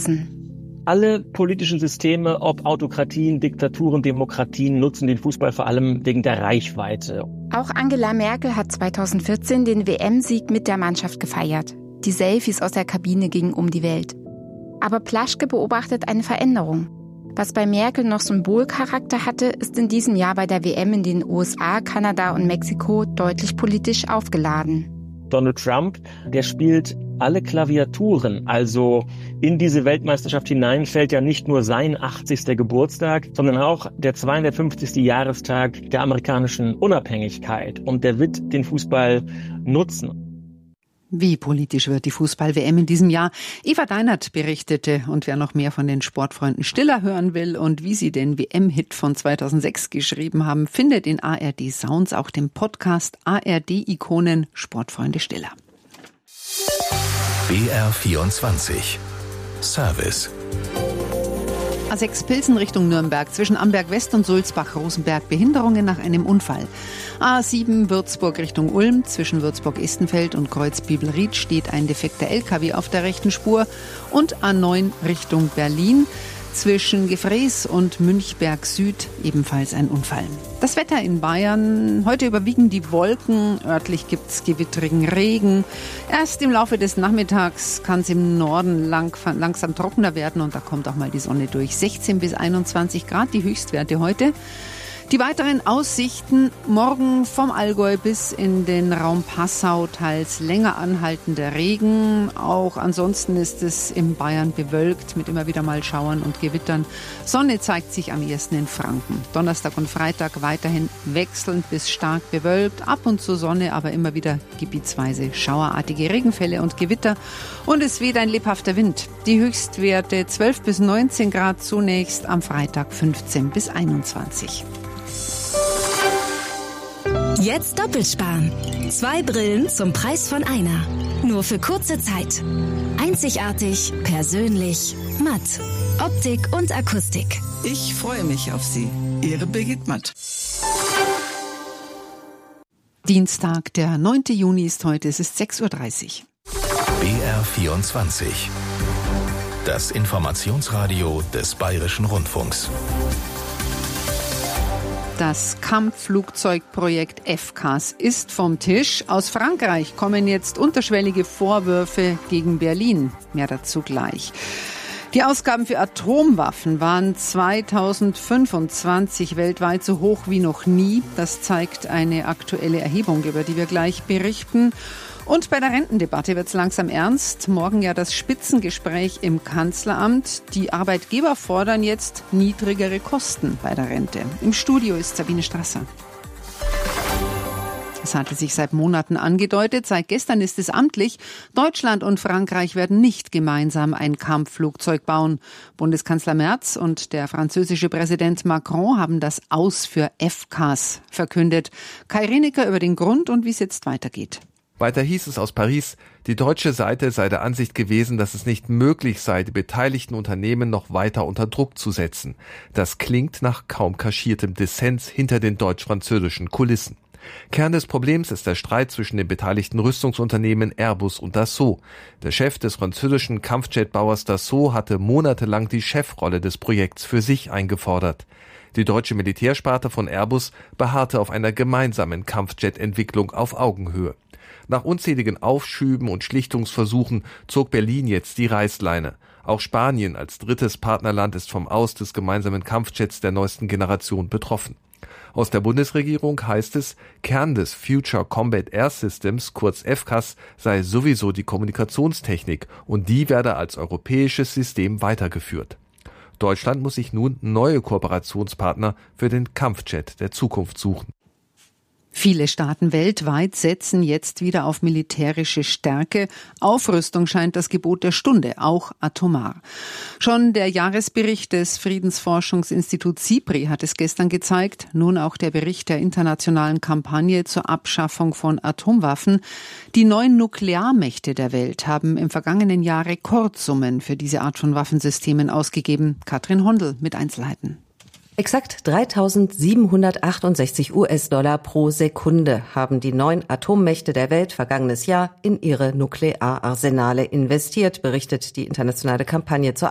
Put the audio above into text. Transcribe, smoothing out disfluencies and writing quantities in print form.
nutzen. Alle politischen Systeme, ob Autokratien, Diktaturen, Demokratien, nutzen den Fußball vor allem wegen der Reichweite. Auch Angela Merkel hat 2014 den WM-Sieg mit der Mannschaft gefeiert. Die Selfies aus der Kabine gingen um die Welt. Aber Plaschke beobachtet eine Veränderung. Was bei Merkel noch Symbolcharakter hatte, ist in diesem Jahr bei der WM in den USA, Kanada und Mexiko deutlich politisch aufgeladen. Donald Trump, der spielt alle Klaviaturen. Also in diese Weltmeisterschaft hinein fällt ja nicht nur sein 80. Geburtstag, sondern auch der 250. Jahrestag der amerikanischen Unabhängigkeit. Und der wird den Fußball nutzen. Wie politisch wird die Fußball-WM in diesem Jahr? Eva Deinert berichtete. Und wer noch mehr von den Sportfreunden Stiller hören will und wie sie den WM-Hit von 2006 geschrieben haben, findet in ARD Sounds auch den Podcast ARD-Ikonen Sportfreunde Stiller. BR24 Service. A6 Pilsen Richtung Nürnberg, zwischen Amberg West und Sulzbach-Rosenberg Behinderungen nach einem Unfall. A7 Würzburg Richtung Ulm, zwischen Würzburg-Estenfeld und Kreuz-Bibelried steht ein defekter LKW auf der rechten Spur. Und A9 Richtung Berlin, zwischen Gefrees und Münchberg Süd ebenfalls ein Unfall. Das Wetter in Bayern, heute überwiegen die Wolken, örtlich gibt's gewittrigen Regen. Erst im Laufe des Nachmittags kann es im Norden langsam trockener werden und da kommt auch mal die Sonne durch. 16 bis 21 Grad die Höchstwerte heute. Die weiteren Aussichten: morgen vom Allgäu bis in den Raum Passau teils länger anhaltender Regen. Auch ansonsten ist es in Bayern bewölkt mit immer wieder mal Schauern und Gewittern. Sonne zeigt sich am ehesten in Franken. Donnerstag und Freitag weiterhin wechselnd bis stark bewölkt. Ab und zu Sonne, aber immer wieder gebietsweise schauerartige Regenfälle und Gewitter. Und es weht ein lebhafter Wind. Die Höchstwerte 12 bis 19 Grad zunächst, am Freitag 15 bis 21. Jetzt doppelt sparen. 2 Brillen zum Preis von einer. Nur für kurze Zeit. Einzigartig, persönlich, matt. Optik und Akustik. Ich freue mich auf Sie. Ihre Birgit Matt. Dienstag, der 9. Juni ist heute, es ist 6.30 Uhr. BR24. Das Informationsradio des Bayerischen Rundfunks. Das Kampfflugzeugprojekt FCAS ist vom Tisch. Aus Frankreich kommen jetzt unterschwellige Vorwürfe gegen Berlin. Mehr dazu gleich. Die Ausgaben für Atomwaffen waren 2025 weltweit so hoch wie noch nie. Das zeigt eine aktuelle Erhebung, über die wir gleich berichten. Und bei der Rentendebatte wird es langsam ernst. Morgen ja das Spitzengespräch im Kanzleramt. Die Arbeitgeber fordern jetzt niedrigere Kosten bei der Rente. Im Studio ist Sabine Strasser. Es hatte sich seit Monaten angedeutet, seit gestern ist es amtlich. Deutschland und Frankreich werden nicht gemeinsam ein Kampfflugzeug bauen. Bundeskanzler Merz und der französische Präsident Macron haben das Aus für FCAS verkündet. Kai Rinecker über den Grund und wie es jetzt weitergeht. Weiter hieß es aus Paris, die deutsche Seite sei der Ansicht gewesen, dass es nicht möglich sei, die beteiligten Unternehmen noch weiter unter Druck zu setzen. Das klingt nach kaum kaschiertem Dissens hinter den deutsch-französischen Kulissen. Kern des Problems ist der Streit zwischen den beteiligten Rüstungsunternehmen Airbus und Dassault. Der Chef des französischen Kampfjetbauers Dassault hatte monatelang die Chefrolle des Projekts für sich eingefordert. Die deutsche Militärsparte von Airbus beharrte auf einer gemeinsamen Kampfjet-Entwicklung auf Augenhöhe. Nach unzähligen Aufschüben und Schlichtungsversuchen zog Berlin jetzt die Reißleine. Auch Spanien als drittes Partnerland ist vom Aus des gemeinsamen Kampfjets der neuesten Generation betroffen. Aus der Bundesregierung heißt es, Kern des Future Combat Air Systems, kurz FCAS, sei sowieso die Kommunikationstechnik und die werde als europäisches System weitergeführt. Deutschland muss sich nun neue Kooperationspartner für den Kampfjet der Zukunft suchen. Viele Staaten weltweit setzen jetzt wieder auf militärische Stärke. Aufrüstung scheint das Gebot der Stunde, auch atomar. Schon der Jahresbericht des Friedensforschungsinstituts SIPRI hat es gestern gezeigt, nun auch der Bericht der internationalen Kampagne zur Abschaffung von Atomwaffen. Die 9 Nuklearmächte der Welt haben im vergangenen Jahr Rekordsummen für diese Art von Waffensystemen ausgegeben. Katrin Hondel mit Einzelheiten. Exakt 3.768 US-Dollar pro Sekunde haben die 9 Atommächte der Welt vergangenes Jahr in ihre Nukleararsenale investiert, berichtet die internationale Kampagne zur